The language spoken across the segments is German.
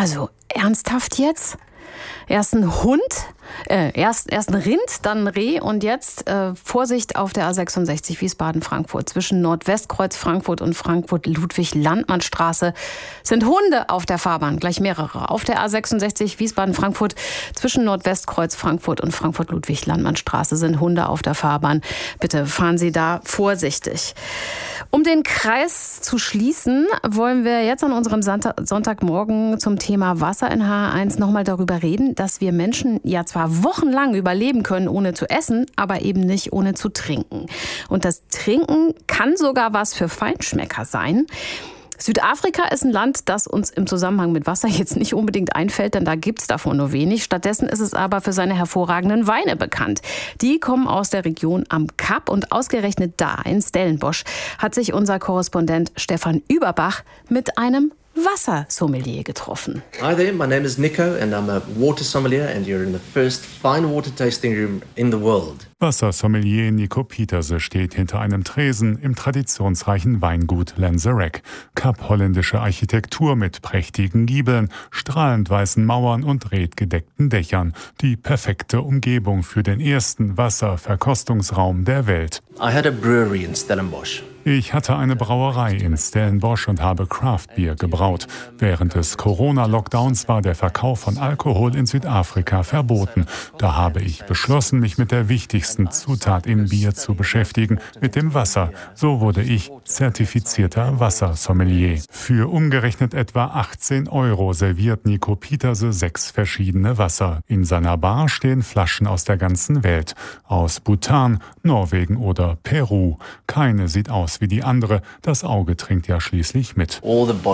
Also ernsthaft jetzt? Erst ein Rind, dann ein Reh und jetzt Vorsicht auf der A66 Wiesbaden-Frankfurt. Zwischen Nordwestkreuz Frankfurt und Frankfurt-Ludwig-Landmann-Straße sind Hunde auf der Fahrbahn, gleich mehrere. Auf der A66 Wiesbaden-Frankfurt zwischen Nordwestkreuz Frankfurt und Frankfurt-Ludwig-Landmann-Straße sind Hunde auf der Fahrbahn. Bitte fahren Sie da vorsichtig. Um den Kreis zu schließen, wollen wir jetzt an unserem Sonntagmorgen zum Thema Wasser in HR1 nochmal darüber reden, dass wir Menschen ja zwar wochenlang überleben können, ohne zu essen, aber eben nicht ohne zu trinken. Und das Trinken kann sogar was für Feinschmecker sein. Südafrika ist ein Land, das uns im Zusammenhang mit Wasser jetzt nicht unbedingt einfällt, denn da gibt's davon nur wenig. Stattdessen ist es aber für seine hervorragenden Weine bekannt. Die kommen aus der Region am Kap und ausgerechnet da in Stellenbosch hat sich unser Korrespondent Stefan Überbach mit einem Wassersommelier getroffen. Hi there, my name is Nico and I'm a water sommelier and you're in the first fine water tasting room in the world. Wassersommelier Nico Pieterse steht hinter einem Tresen im traditionsreichen Weingut Lanzerac. Kap-holländische Architektur mit prächtigen Giebeln, strahlend weißen Mauern und redgedeckten Dächern. Die perfekte Umgebung für den ersten Wasserverkostungsraum der Welt. I had a brewery in Stellenbosch. Ich hatte eine Brauerei in Stellenbosch und habe Craft-Bier gebraut. Während des Corona-Lockdowns war der Verkauf von Alkohol in Südafrika verboten. Da habe ich beschlossen, mich mit der wichtigsten Zutat im Bier zu beschäftigen, mit dem Wasser. So wurde ich zertifizierter Wassersommelier. Für umgerechnet etwa 18 € serviert Nico Pieterse 6 verschiedene Wasser. In seiner Bar stehen Flaschen aus der ganzen Welt. Aus Bhutan, Norwegen oder Peru. Keine sieht aus wie die andere. Das Auge trinkt ja schließlich mit.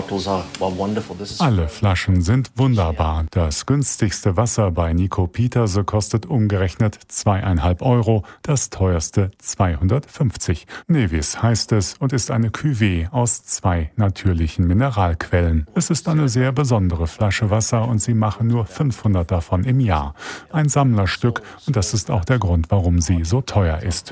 Alle Flaschen sind wunderbar. Das günstigste Wasser bei Nico Pieterse kostet umgerechnet 2,5 €, das teuerste 250. Nevis heißt es und ist eine Cuvée aus 2 natürlichen Mineralquellen. Es ist eine sehr besondere Flasche Wasser und sie machen nur 500 davon im Jahr. Ein Sammlerstück und das ist auch der Grund, warum sie so teuer ist.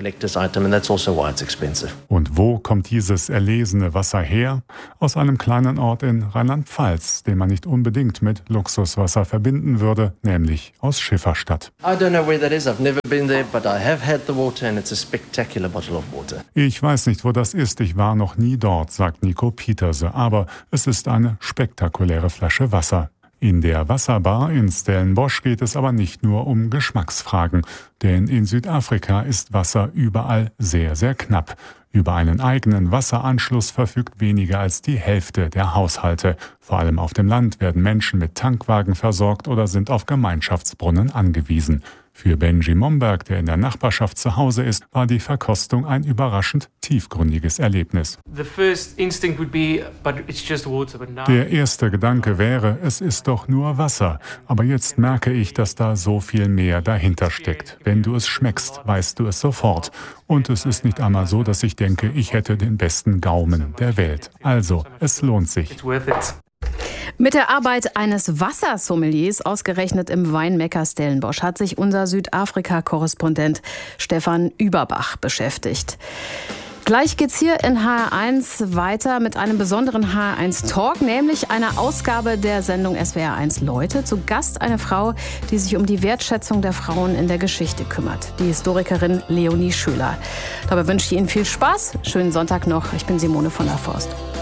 Und wo kommt dieses erlesene Wasser her? Aus einem kleinen Ort in Rheinland-Pfalz, den man nicht unbedingt mit Luxuswasser verbinden würde, nämlich aus Schifferstadt. Ich weiß nicht, wo das ist, ich war noch nie dort, sagt Nico Pieterse, aber es ist eine spektakuläre Flasche Wasser. In der Wasserbar in Stellenbosch geht es aber nicht nur um Geschmacksfragen, denn in Südafrika ist Wasser überall sehr, sehr knapp. Über einen eigenen Wasseranschluss verfügt weniger als die Hälfte der Haushalte. Vor allem auf dem Land werden Menschen mit Tankwagen versorgt oder sind auf Gemeinschaftsbrunnen angewiesen. Für Benji Momberg, der in der Nachbarschaft zu Hause ist, war die Verkostung ein überraschend tiefgründiges Erlebnis. Der erste Gedanke wäre, es ist doch nur Wasser. Aber jetzt merke ich, dass da so viel mehr dahinter steckt. Wenn du es schmeckst, weißt du es sofort. Und es ist nicht einmal so, dass ich denke, ich hätte den besten Gaumen der Welt. Also, es lohnt sich. Mit der Arbeit eines Wassersommeliers, ausgerechnet im Weinmecker Stellenbosch, hat sich unser Südafrika-Korrespondent Stefan Überbach beschäftigt. Gleich geht's hier in HR1 weiter mit einem besonderen HR1 Talk, nämlich einer Ausgabe der Sendung SWR1 Leute. Zu Gast eine Frau, die sich um die Wertschätzung der Frauen in der Geschichte kümmert. Die Historikerin Leonie Schüler. Dabei wünsche ich Ihnen viel Spaß. Schönen Sonntag noch. Ich bin Simone von der Forst.